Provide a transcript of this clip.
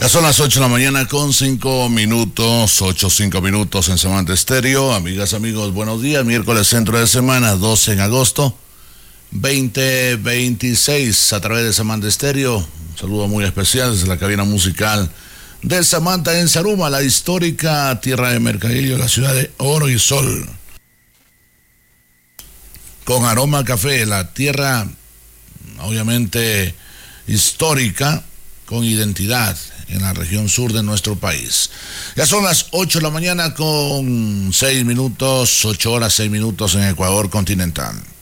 Ya son las 8 de la mañana con 5 minutos, 5 minutos en Samantha Estéreo. Amigas, amigos, buenos días. Miércoles, centro de semana, 12 en agosto, 2026, a través de Samantha Estéreo. Un saludo muy especial desde la cabina musical de Samantha en Zaruma, la histórica tierra de Mercadillo, la ciudad de Oro y Sol. Con aroma a café, la tierra, obviamente, histórica, con identidad en la región sur de nuestro país. Ya son las 8 de la mañana con 6 minutos, 8 horas 6 minutos en Ecuador continental.